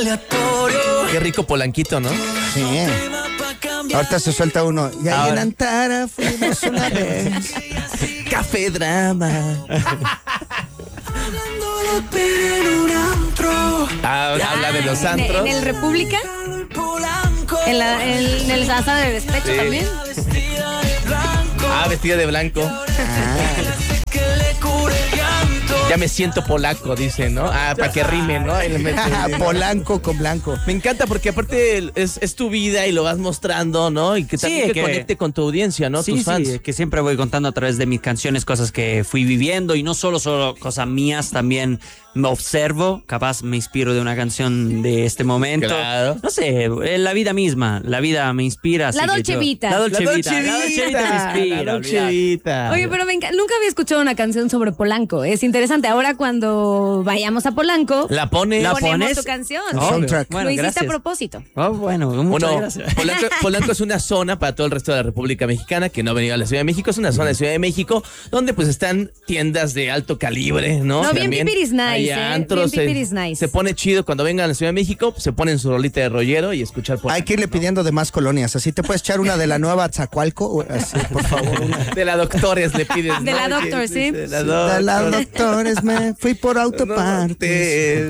Qué rico Polanquito, ¿no? Sí. Ahorita se suelta uno. Y ahí en Antara fuimos una vez. Café Drama. Habla de los antros. ¿En el República? ¿En el Sasa de Despecho también? Vestida de blanco. Ya me siento polaco, dice, ¿no? Para que rime, ¿no? Polanco con blanco. Me encanta porque aparte es tu vida y lo vas mostrando, ¿no? Y que también que conecte con tu audiencia, ¿no? Tus fans. Sí, que siempre voy contando a través de mis canciones cosas que fui viviendo y no solo cosas mías, también me observo, capaz me inspiro de una canción de este momento. Claro. No sé, la vida misma, la vida me inspira. La Dolce Vita. La Dolce Vita me inspira. La Dolce Vita. Oye, pero nunca había escuchado una canción sobre Polanco. Es interesante. Ahora cuando vayamos a Polanco, ponemos tu canción. Soundtrack. Bueno, lo hiciste gracias. a propósito. Bueno, muchas gracias. Polanco es una zona para todo el resto de la República Mexicana que no ha venido a la Ciudad de México. Es una zona de Ciudad de México donde pues están tiendas de alto calibre, ¿no? No, bien pipiris nice. Antros, se pone chido cuando vengan a la Ciudad de México, se ponen su rolita de rollero y escuchar Polanco. Hay que irle pidiendo de más colonias, así te puedes echar una de la nueva Atzacualco, así, por favor. De la Doctores le pides. De la Doctor, sí. De la Doctores me fui por autopartes.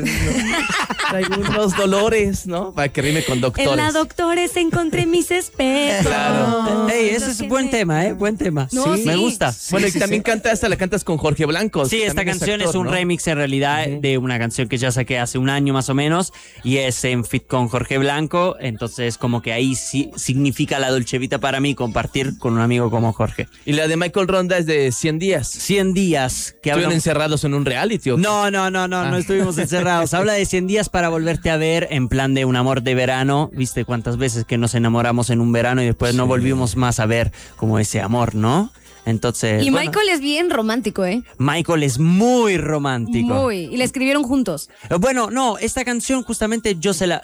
Traigo unos dolores, ¿no? Para que rime con Doctores. En la Doctores encontré mis espejos. Claro. Ese es buen tema, buen tema. No, sí, me gusta. Bueno, y también la cantas con Jorge Blanco. Sí, esta canción es un remix en realidad de una canción que ya saqué hace un año más o menos y es en feat con Jorge Blanco, entonces como que ahí sí significa la Dolce Vita para mí compartir con un amigo como Jorge. Y la de Michael Ronda es de 100 días. 100 días. Que ¿Estuvieron encerrados en un reality o qué? No estuvimos encerrados. Habla de 100 días para volverte a ver en plan de un amor de verano. ¿Viste cuántas veces que nos enamoramos en un verano y después no volvimos más a ver como ese amor, ¿no? Entonces, y Michael es bien romántico, ¿eh? Michael es muy romántico. Muy. Y la escribieron juntos. Bueno, no, esta canción justamente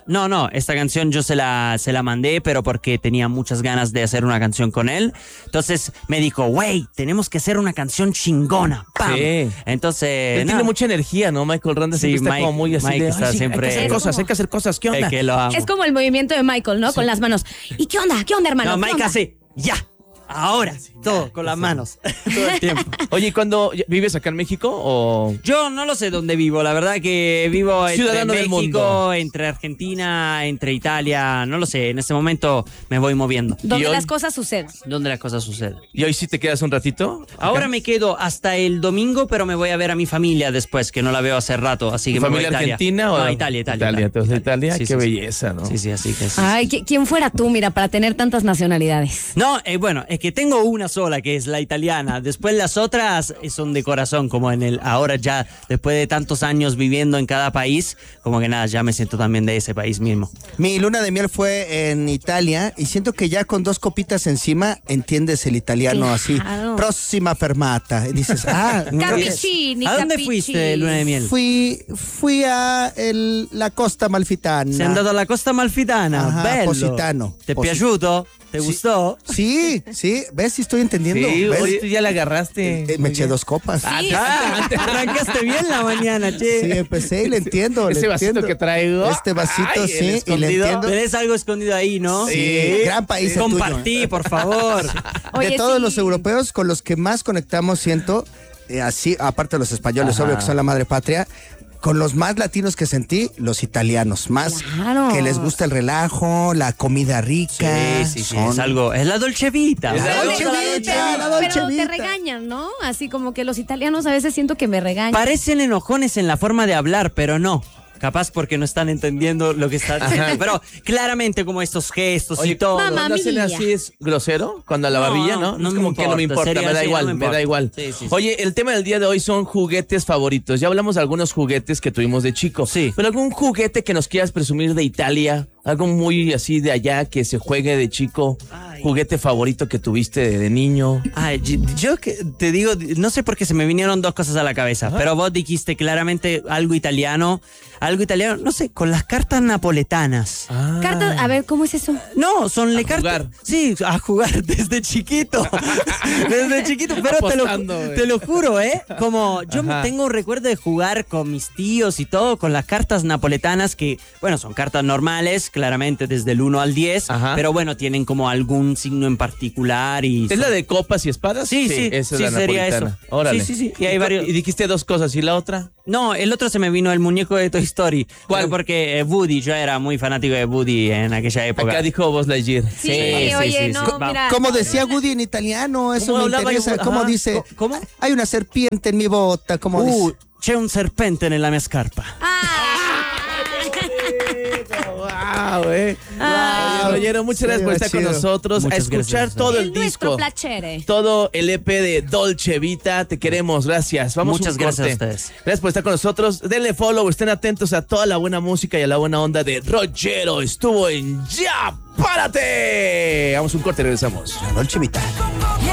esta canción yo se la mandé, pero porque tenía muchas ganas de hacer una canción con él. Entonces me dijo, güey, tenemos que hacer una canción chingona. ¡Pam! Sí. Entonces, él tiene mucha energía, ¿no? Michael Ronda siempre está como muy así. Mike está siempre. Hay que hacer cosas, ¿qué onda? Que lo amo. Es como el movimiento de Michael, ¿no? Sí. Con las manos. ¿Y qué onda, hermano? No, Mike hace, ya. Ahora, todo con las manos, todo el tiempo. Oye, ¿y cuándo vives acá en México o...? Yo no lo sé dónde vivo, la verdad que vivo entre México, entre Argentina, entre Italia, no lo sé, en este momento me voy moviendo. Donde las cosas suceden. Donde las cosas suceden. ¿Y hoy sí te quedas un ratito? Ahora me quedo hasta el domingo, pero me voy a ver a mi familia después, que no la veo hace rato, así que me voy a Italia. ¿Argentina o...? No, Italia. Italia, sí, qué belleza, ¿no? Sí, así que sí. Ay, ¿quién fuera tú, mira, para tener tantas nacionalidades? No, bueno, es que tengo una sola, que es la italiana. Después las otras son de corazón, como ahora ya, después de tantos años viviendo en cada país, como que nada, ya me siento también de ese país mismo. Mi luna de miel fue en Italia y siento que ya con 2 copitas encima entiendes el italiano, claro. Así. Próxima fermata. Y dices, Cappuccini. ¿A dónde fuiste de luna de miel? Fui a la Costa Amalfitana. Sei andato alla Costa Amalfitana. Ajá, bello. Positano. ¿Te piaciuto? ¿Te gustó? Sí, ¿ves? Sí estoy entendiendo. Sí, ¿ves? hoy tú ya la agarraste. Me eché 2 copas. Arrancaste bien la mañana, che. Sí, empecé y le entiendo. Ese vasito que traigo. Este vasito, sí, y le entiendo. Tenés algo escondido ahí, ¿no? Sí, gran país. Compartí, por favor. De todos los europeos con los que más conectamos, siento, así, aparte de los españoles, obvio que son la madre patria, con los más latinos que sentí, los italianos, más que les gusta el relajo, la comida rica. Sí, es algo, es la Dolce Vita. La Dolce Vita. Pero te regañan, ¿no? Así como que los italianos a veces siento que me regañan. Parecen enojones en la forma de hablar, pero no. Capaz porque no están entendiendo lo que está diciendo. Pero claramente como estos gestos y todo. ¿Cuando hacen así es grosero? Cuando a la barbilla, ¿no? No es como que no me importa, me da igual. Sí. Oye, el tema del día de hoy son juguetes favoritos. Ya hablamos de algunos juguetes que tuvimos de chico. Sí. Pero algún juguete que nos quieras presumir de Italia, algo muy así de allá que se juegue de chico. juguete favorito que tuviste de niño? Ay, yo te digo, no sé por qué se me vinieron dos cosas a la cabeza, pero vos dijiste claramente algo italiano, no sé, con las cartas napoletanas. Cartas, a ver, ¿cómo es eso? No, son le cartas. Sí, a jugar desde chiquito. Pero te lo juro, como yo tengo un recuerdo de jugar con mis tíos y todo, con las cartas napoletanas que, bueno, son cartas normales, claramente desde el 1 al 10, pero bueno, tienen como algún signo en particular. ¿Es la de copas y espadas? Sí, esa es la sería napolitana. eso. Órale. Sí. Y hay varios. Y dijiste dos cosas, ¿y la otra? No, el otro se me vino el muñeco de Toy Story. ¿Cuál? Porque Woody, yo era muy fanático de Woody en aquella época. Acá dijo Buzz Lightyear. Sí, oye, mira. Como decía Woody en italiano, eso me interesa. ¿Cómo dice? ¿Cómo? Hay una serpiente en mi bota, ¿cómo dice? C'è un serpente nella mia scarpa. Wow, Rollero, muchas gracias por estar con nosotros. Muchas a escuchar gracias. todo el disco. Todo el EP de Dolce Vita. Te queremos, gracias. Muchas gracias a ustedes. Gracias por estar con nosotros. Denle follow, estén atentos a toda la buena música y a la buena onda de Rollero. Estuvo en Ya Párate. Vamos a un corte y regresamos. La Dolce Vita.